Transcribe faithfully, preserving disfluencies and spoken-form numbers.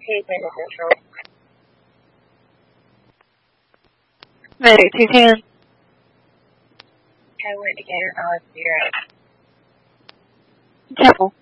Hey, Central. Mayday two ten. I went to get her. I'll be right. Careful.